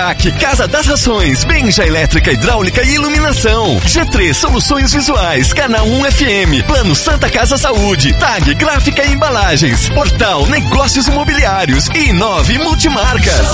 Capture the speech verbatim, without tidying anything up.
Destaque Casa das Rações, Benja Elétrica, Hidráulica e Iluminação. G três Soluções Visuais, Canal um F M, Plano Santa Casa Saúde, Tag Gráfica e Embalagens, Portal Negócios Imobiliários e Nove Multimarcas.